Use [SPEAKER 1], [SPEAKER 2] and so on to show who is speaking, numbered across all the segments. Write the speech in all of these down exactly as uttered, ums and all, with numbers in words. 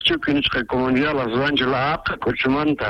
[SPEAKER 1] chukinchqa comunidad las ranchos la aqa kuchumanta.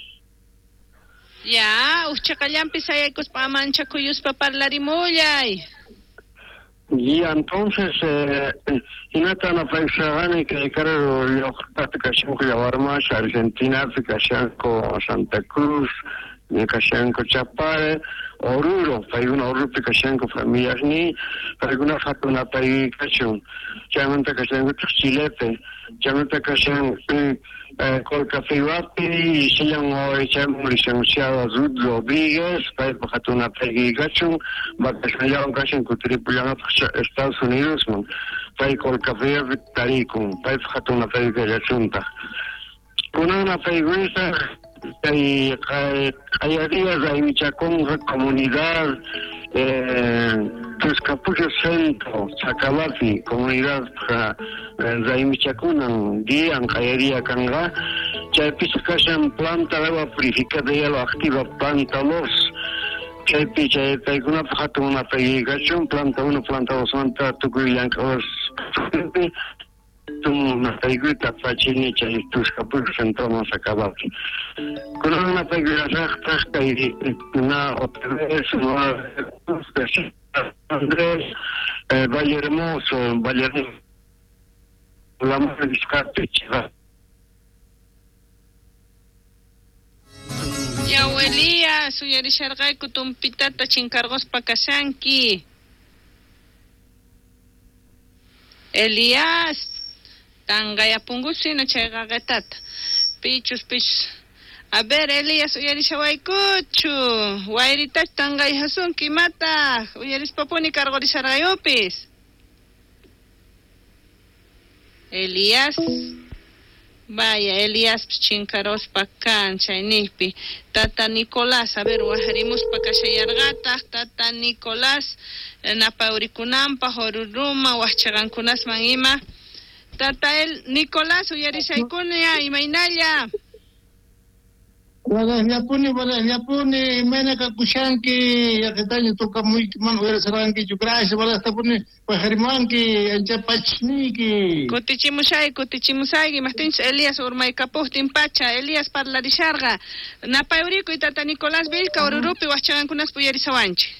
[SPEAKER 2] Ya, uchaqallampi sayaykuspa amanchakuyuspa parlarimullay.
[SPEAKER 1] Y entonces, eh, hinata na paisagani que creo yo practicación que llevarmos Argentina, practicación Santa Cruz, practicación Chapare, Oruro, hay una Oruro practicación familias ni, hay una fatuna practicación, llamante practicación Chilete, llamante practicación con café vapi y se llama echamos licenciado Ruth Rodríguez, para fatuna practicación, va a ser ya un caso en Cutripulano Estados Unidos, man, para con café tarico, para fatuna practicación ta. Kuna una practicación hay hay días hay mucha comunidad eh pues Capucho Centro, Sacabati, comunidad hay mucha kuna día hay día kanga ya piscasan planta de agua purificada y lo activa planta los que picha hay una fatu una pegación planta uno planta dos planta tu cuyan os una peguita facini chay tus capullos entramos a acabar con una peguita hasta y una otra vez Andrés Valle Hermoso Valle Hermoso la mujer discarte chiva
[SPEAKER 2] Ya Elías suyarisharqay kutumpitata chinkarquspa kashanki Elías Tangaya pungusino chay gagatata. Pichus pichus. A ver, Elías, uyarisha waykuchu. Wayritash tangay hasun kimata. Uyaris papuni kargorisarayopis. Elías. Vaya, Elías chinkaros pakan chaynihpi. Tata Nicolás, a ver, waharimus pakashayargata. Tata Nicolás. Napaurikunampa, horuruma, wahchagankunas manima. Tata el Nicolás uyarishaykuna imaynalla.
[SPEAKER 3] Wala yapuni wala yapuni mena kakushanki yakataño toka muy man uyarisharanki chukrasha wala tapuni pajarimanki ancha pachniki.
[SPEAKER 2] Kutichimushay kutichimusay mastinch Elías urmaykapuhtin pacha Elías parlarisharqa. Napayuriku y tata Nicolás Vilca ururupi wahchagankunas uyarisawanchi.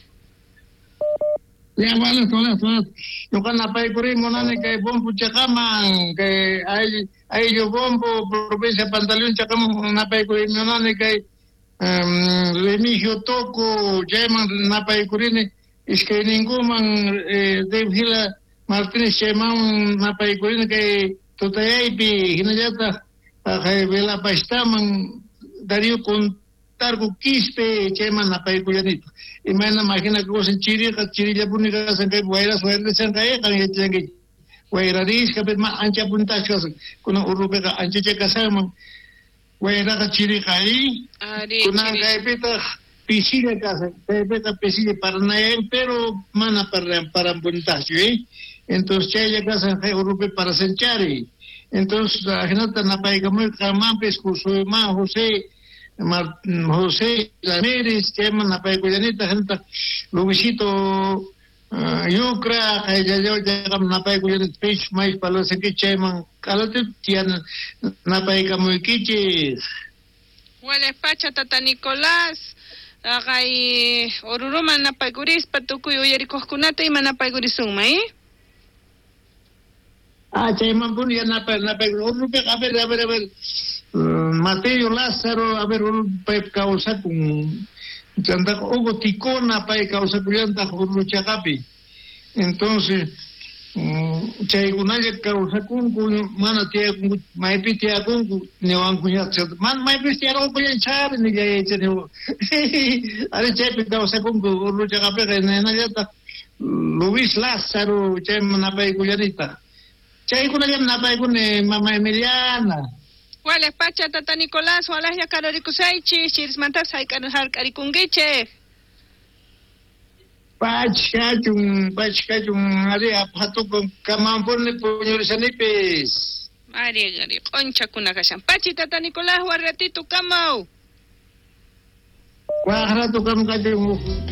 [SPEAKER 3] Ya vale, vale, vale. Yo con la paikuri monane que bombo chakaman que hay hay yo bombo provincia pantalón chakaman na paikuri monane que um, Remigio Toco llaman na paikuri es que ninguman eh, de Vila Martínez llaman na paikuri que totayaipi hinayata que vela pastaman Darío con targo quispe llaman na paikuri Imana máquina que vos en Chiri, Chiri ya punica se que guaira suerte se que kan ya que guaira ris que ma ancha punta chos kuna urupe ka ancha che kasam guaira ka Chiri kai kuna kai peta pisile casa peta pisile para nael pero mana para para punta sí entonces che ya casa que urupe para senchari entonces la gente na pai como kamam pescuso ma José Mar, José Ramírez, que llaman a Paicuyanita, gente, Luisito uh, Yucra, que ya yo llaman a Paicuyanita, Fish, Mais, Palos, que llaman, Calate, Tiana, Napaica Muiquiches.
[SPEAKER 2] Huele Pacha, Tata Nicolás, Agay, Oruruma, Napaiguris, Patucuyo, Yericoscunata y Manapaigurisuma, ¿eh?
[SPEAKER 3] Ah, Chayman, Punia, Napaiguris, a ver, a ver, a ver. Uh, Mateo Lázaro, a ver, un paip causa con tanta Hugo Ticona, paip causa con yanta Chagapi. Entonces, Chaigunaya causa con mana tia maipi tia con newan kunya man maipi tia ro kunya char ni ya cheno. Are chaipi causa con Hugo Chagapi nena yata Luis Lázaro, chay manapay kuyanita. Chay kunaya manapay kun Mama Emiliana.
[SPEAKER 2] Wala pacha tata Nicolás, wala ya karorikusaychi, chirismanta saykar karikungiche.
[SPEAKER 3] Pachkachun, pachkachun, ari aphato kamampone puñorisanipis.
[SPEAKER 2] Ari gari, concha kunakashan. Pachi tata Nicolás, warratito kamau.
[SPEAKER 3] Warratito kam kachun.